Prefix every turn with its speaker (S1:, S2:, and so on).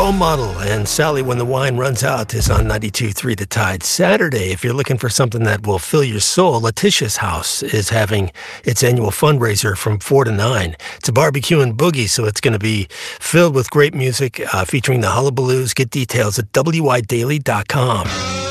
S1: Role Model and Sally When the Wine Runs Out is on 92.3 The Tide. Saturday, if you're looking for something that will fill your soul, Letitia's House is having its annual fundraiser from 4 to 9. It's a barbecue and boogie, so it's going to be filled with great music featuring the Hullabaloos. Get details at WIDaily.com.